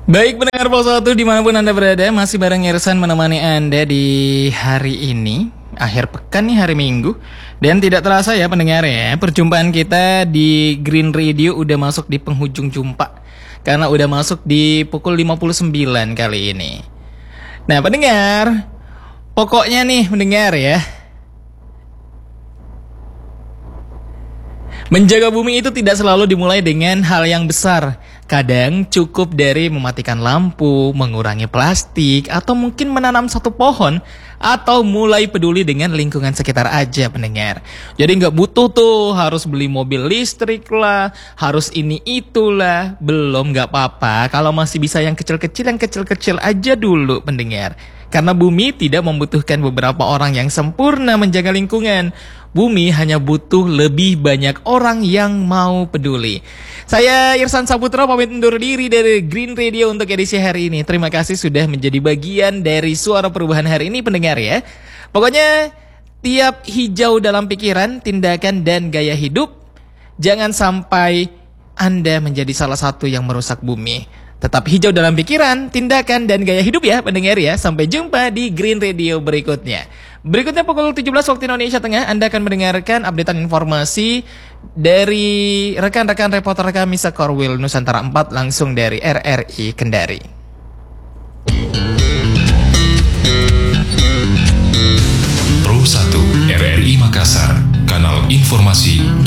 Baik pendengar Pos 1 dimanapun Anda berada, masih bareng Irsan menemani Anda di hari ini, akhir pekan nih, hari Minggu. Dan tidak terasa ya pendengar ya, perjumpaan kita di Green Radio udah masuk di penghujung jumpa, karena udah masuk di pukul 59 kali ini. Nah pendengar, pokoknya nih pendengar ya, menjaga bumi itu tidak selalu dimulai dengan hal yang besar. Kadang cukup dari mematikan lampu, mengurangi plastik, atau mungkin menanam satu pohon, atau mulai peduli dengan lingkungan sekitar aja pendengar. Jadi nggak butuh tuh harus beli mobil listrik lah, harus ini itulah. Belum, nggak apa-apa kalau masih bisa yang kecil-kecil aja dulu pendengar. Karena bumi tidak membutuhkan beberapa orang yang sempurna menjaga lingkungan. Bumi hanya butuh lebih banyak orang yang mau peduli. Saya Irsan Saputra pamit undur diri dari Green Radio untuk edisi hari ini. Terima kasih sudah menjadi bagian dari Suara Perubahan hari ini pendengar ya. Pokoknya tiap hijau dalam pikiran, tindakan dan gaya hidup, jangan sampai Anda menjadi salah satu yang merusak bumi. Tetap hijau dalam pikiran, tindakan, dan gaya hidup ya pendengar ya. Sampai jumpa di Green Radio berikutnya. Berikutnya pukul 17 waktu Indonesia Tengah, Anda akan mendengarkan updatean informasi dari rekan-rekan reporter kami Sekorwil Nusantara 4 langsung dari RRI Kendari. Pro 1 RRI Makassar, kanal informasi